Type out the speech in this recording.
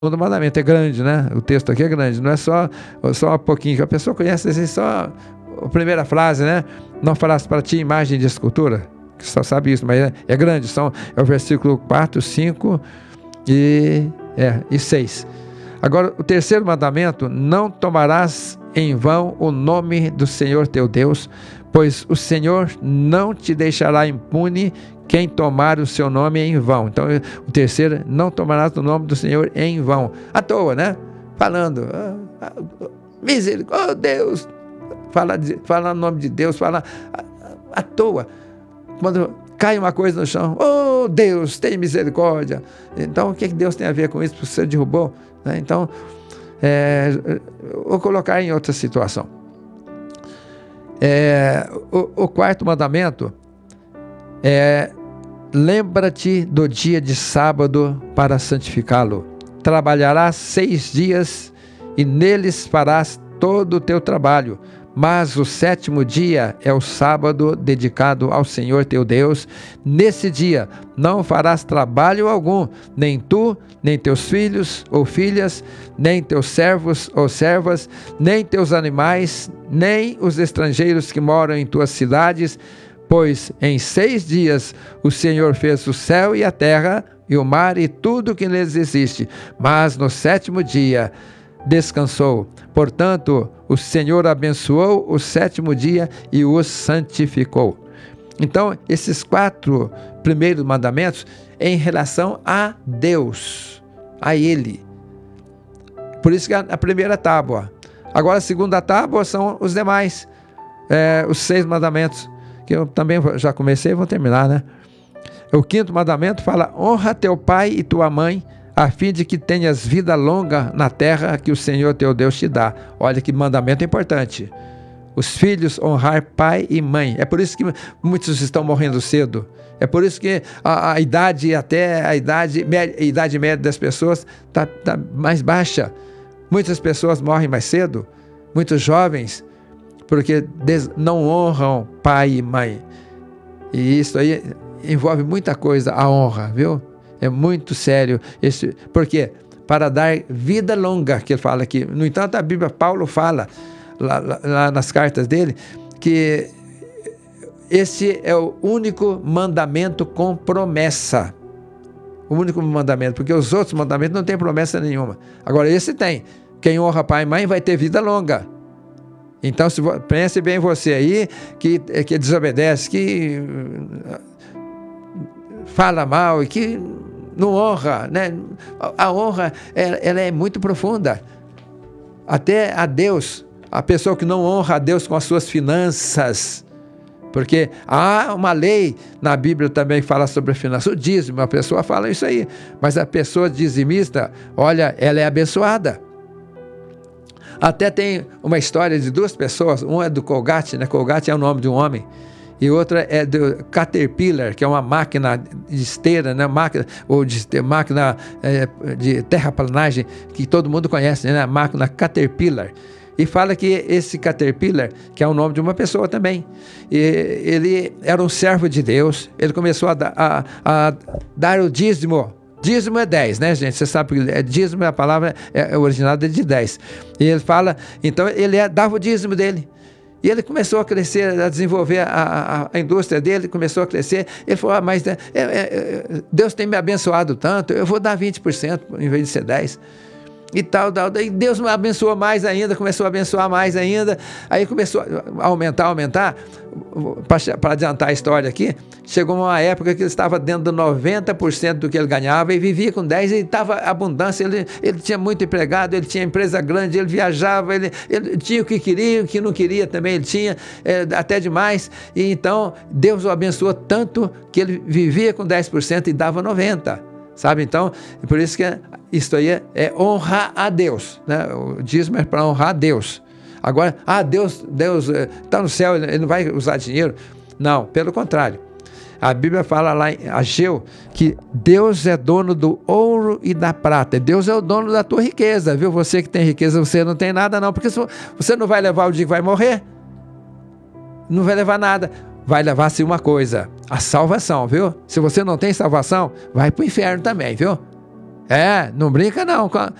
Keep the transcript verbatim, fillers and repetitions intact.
segundo mandamento é grande, né? O texto aqui é grande, não é só, só um pouquinho, que a pessoa conhece assim, só a primeira frase, né? Não farás para ti imagem de escultura, que só sabe isso, mas é, é grande, são, é o versículo quatro, cinco e, é, e seis. Agora, o terceiro mandamento: não tomarás em vão o nome do Senhor teu Deus, pois o Senhor não te deixará impune quem tomar o seu nome em vão. Então, o terceiro: não tomarás o nome do Senhor em vão. À toa, né? Falando, ah, ah, misericórdia, oh Deus, fala, fala no nome de Deus, fala à, à toa. Quando cai uma coisa no chão, oh Deus, tem misericórdia. Então, o que Deus tem a ver com isso? Você derrubou? Né? Então, é, vou colocar em outra situação. É, o, o quarto mandamento é: lembra-te do dia de sábado para santificá-lo. Trabalharás seis dias e neles farás todo o teu trabalho, mas o sétimo dia é o sábado dedicado ao Senhor teu Deus. Nesse dia não farás trabalho algum, nem tu, nem teus filhos ou filhas, nem teus servos ou servas, nem teus animais, nem os estrangeiros que moram em tuas cidades, pois em seis dias o Senhor fez o céu e a terra, e o mar e tudo que neles existe, mas no sétimo dia descansou. Portanto, o Senhor abençoou o sétimo dia e o santificou. Então, esses quatro primeiros mandamentos em relação a Deus, a Ele. Por isso que a primeira tábua. Agora a segunda tábua são os demais, é, os seis mandamentos, que eu também já comecei e vou terminar, né? O quinto mandamento fala: honra teu pai e tua mãe, a fim de que tenhas vida longa na terra que o Senhor teu Deus te dá. Olha que mandamento importante. Os filhos honrar pai e mãe. É por isso que muitos estão morrendo cedo. É por isso que a, a idade, até a idade, a idade média das pessoas está tá mais baixa. Muitas pessoas morrem mais cedo, muitos jovens, porque des, não honram pai e mãe. E isso aí envolve muita coisa, a honra, viu? É muito sério. Esse, por quê? Para dar vida longa, que ele fala aqui. No entanto, a Bíblia, Paulo fala, lá, lá, lá nas cartas dele, que esse é o único mandamento com promessa. O único mandamento, porque os outros mandamentos não têm promessa nenhuma. Agora, esse tem. Quem honra pai e mãe vai ter vida longa. Então, se, pense bem você aí, que, que desobedece, que fala mal e que não honra, né? A honra, ela, ela é muito profunda. Até a Deus, a pessoa que não honra a Deus com as suas finanças, porque há uma lei na Bíblia também que fala sobre a finança, o dízimo, a pessoa fala isso aí, mas a pessoa dizimista, olha, ela é abençoada. Até tem uma história de duas pessoas, um é do Colgate, né? Colgate é o nome de um homem, e outra é do Caterpillar, que é uma máquina de esteira, né? máquina, ou de máquina é, de terraplanagem, que todo mundo conhece, né? A máquina Caterpillar. E fala que esse Caterpillar, que é o nome de uma pessoa também, e ele era um servo de Deus, ele começou a, a, a dar o dízimo. Dízimo é dez, né, gente? Você sabe que é, dízimo, a palavra é, é originada de dez. E ele fala, então ele é, dava o dízimo dele. E ele começou a crescer, a desenvolver a, a, a indústria dele, começou a crescer. Ele falou, ah, mas é, é, Deus tem me abençoado tanto, eu vou dar vinte por cento em vez de ser dez por cento. E tal, tal, daí Deus me abençoou mais ainda, começou a abençoar mais ainda, aí começou a aumentar, aumentar, para adiantar a história aqui, chegou uma época que ele estava dentro de noventa por cento do que ele ganhava e vivia com dez por cento, e estava abundância, ele, ele tinha muito empregado, ele tinha empresa grande, ele viajava, ele, ele tinha o que queria, o que não queria também ele tinha, é, até demais, e então Deus o abençoou tanto que ele vivia com dez por cento e dava noventa por cento. Sabe, então, por isso que isso aí é, é honrar a Deus, né? O dízimo é para honrar a Deus. Agora, ah, Deus Deus está no céu, ele não vai usar dinheiro. Não, pelo contrário. A Bíblia fala lá em Ageu que Deus é dono do ouro e da prata. Deus é o dono da tua riqueza, viu? Você que tem riqueza, você não tem nada não, porque você não vai levar o dia que vai morrer. Não vai levar nada. Vai levar-se uma coisa, a salvação, viu? Se você não tem salvação, vai para o inferno também, viu? É, não brinca não.